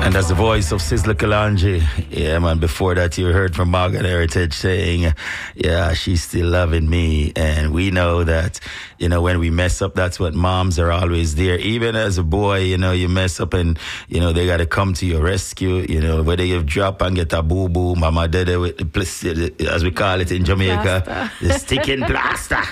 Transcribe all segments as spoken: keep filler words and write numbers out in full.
And that's the voice of Sizzla Kalonji. Yeah, man. Before that, you heard from Morgan Heritage saying, yeah, she's still loving me. And we know that, you know, when we mess up, that's what moms are always there. Even as a boy, you know, you mess up and, you know, they got to come to your rescue. You know, whether you drop and get a boo-boo, mama did it with the, plaster, as we call it in Jamaica, plaster. The sticking plaster.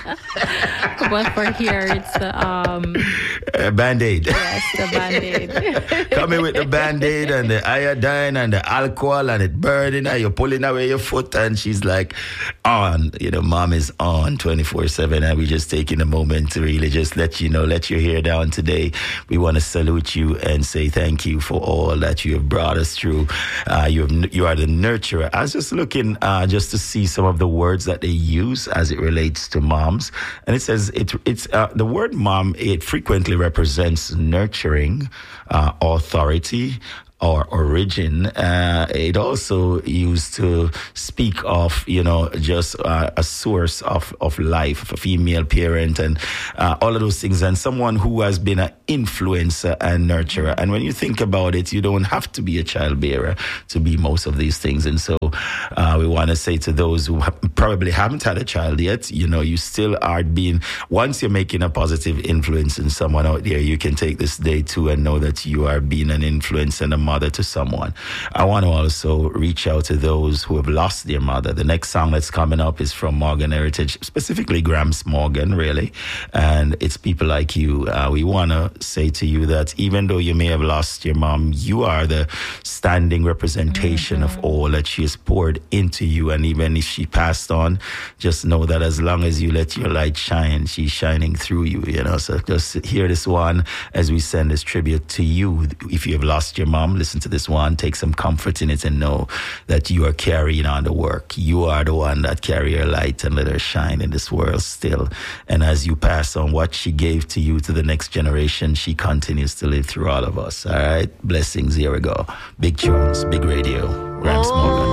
But for here, it's the um, uh, Band-Aid. Yes, the Band-Aid. Coming with the Band-Aid and the iodine and the alcohol and it burning and you're pulling away your foot and she's like on, you know, mom is on twenty-four seven and we're just taking a moment to really just let you know, let your hair down today. We want to salute you and say thank you for all that you have brought us through. Uh, you have, you are the nurturer. I was just looking uh, just to see some of the words that they use as it relates to moms. And it says it, it's uh, the word mom, it frequently represents nurturing, uh, authority, or origin. Uh, it also used to speak of, you know, just uh, a source of, of life, a female parent and uh, all of those things. And someone who has been an influencer and nurturer. And when you think about it, you don't have to be a child bearer to be most of these things. And so uh, we want to say to those who ha- probably haven't had a child yet, you know, you still are being, once you're making a positive influence in someone out there, you can take this day too and know that you are being an influence and a mother to someone. I want to also reach out to those who have lost their mother. The next song that's coming up is from Morgan Heritage, specifically Gramps Morgan, really. And it's people like you. Uh, we want to say to you that even though you may have lost your mom, you are the standing representation mm-hmm. of all that she has poured into you. And even if she passed on, just know that as long as you let your light shine, she's shining through you, you know. So just hear this one as we send this tribute to you. If you have lost your mom, listen to this one, take some comfort in it and know that you are carrying on the work. You are the one that carry her light and let her shine in this world still. And as you pass on what she gave to you to the next generation, she continues to live through all of us. All right? Blessings. Here we go. Big tunes, big radio. Gramps Morgan.